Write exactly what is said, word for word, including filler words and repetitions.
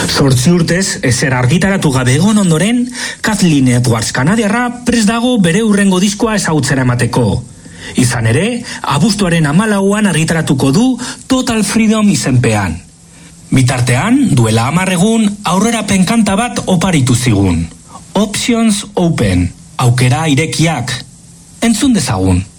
Zortzi urtez, ezer argitaratu gabe egon ondoren, Kathleen Edwards kanadiarra prest dago bere hurrengo diskoa ezagutzera emateko. Izan ere, abuztuaren hamalauan argitaratuko du Total Freedom izenpean. Bitartean, duela hamar egun, aurrerapen kanta bat oparitu zigun. Options Open, aukera irekiak. Entzun dezagun.